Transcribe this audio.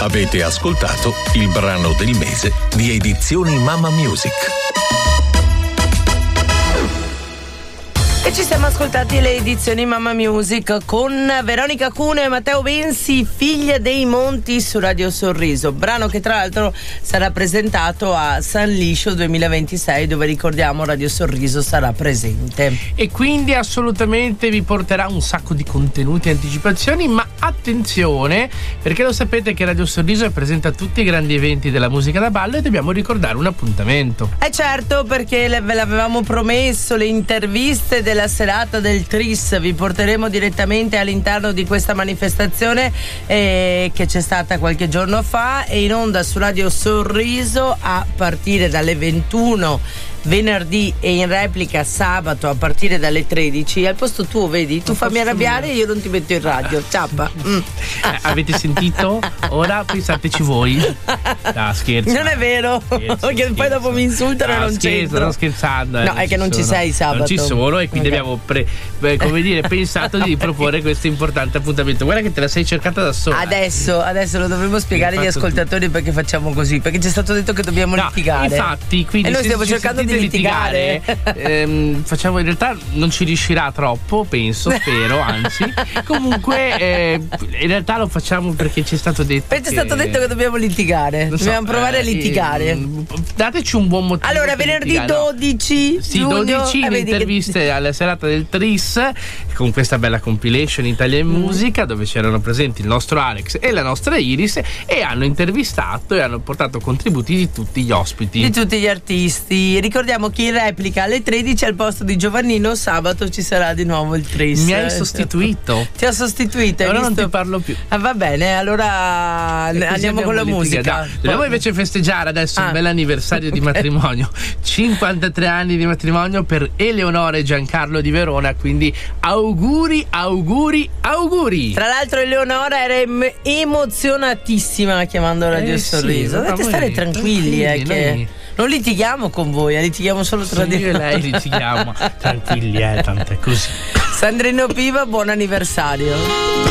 Avete ascoltato il brano del mese di Edizioni Mamma Music. E ci siamo ascoltati le edizioni Mamma Music con Veronica Cuneo e Matteo Bensi, Figlia dei Monti, su Radio Sorriso, brano che tra l'altro sarà presentato a San Liscio 2026, dove ricordiamo Radio Sorriso sarà presente. E quindi assolutamente vi porterà un sacco di contenuti e anticipazioni, ma attenzione, perché lo sapete che Radio Sorriso è presente a tutti i grandi eventi della musica da ballo e dobbiamo ricordare un appuntamento. Certo, perché ve l'avevamo promesso, le interviste della serata del Tris, vi porteremo direttamente all'interno di questa manifestazione che c'è stata qualche giorno fa, e in onda su Radio Sorriso a partire dalle 21 venerdì e in replica sabato a partire dalle 13. Al posto tuo, vedi, tu fammi arrabbiare e io non ti metto in radio, ciappa. Avete sentito? Ora pensateci voi. No, scherzo. Non è vero, perché poi dopo mi insultano e non c'entro. Sto scherzando. No, è che non ci sei sabato. Non ci sono, e quindi abbiamo pensato di proporre questo importante appuntamento. Guarda che te la sei cercata da sola. Adesso lo dovremmo spiegare agli ascoltatori perché facciamo così, perché ci è stato detto che dobbiamo litigare. Infatti, quindi e noi stiamo cercando di litigare. Facciamo, in realtà non ci riuscirà troppo, spero, anzi. Comunque in realtà lo facciamo perché ci è stato detto è stato detto che dobbiamo litigare. Dobbiamo provare a litigare. Dateci un buon motivo. Allora, venerdì 12 giugno, 12 le interviste alla serata del Tris, con questa bella compilation Italia Musica, dove c'erano presenti il nostro Alex e la nostra Iris, e hanno intervistato e hanno portato contributi di tutti gli ospiti, di tutti gli artisti. Ricordiamo che in replica alle 13 al posto di Giovannino sabato ci sarà di nuovo il Tris. Mi hai sostituito. Ti ho sostituito. Allora non ti parlo più. Va bene, allora andiamo con la musica. Dobbiamo invece festeggiare adesso un bel anniversario di matrimonio. 53 anni di matrimonio per Eleonora e Giancarlo di Verona, quindi auguri. Tra l'altro Eleonora era emozionatissima chiamando Radio Sorriso. Dovete stare tranquilli, che non litighiamo con voi, litighiamo solo tra di noi. Io e lei litighiamo tranquilli, tanto è così. Sandrino Piva, buon anniversario.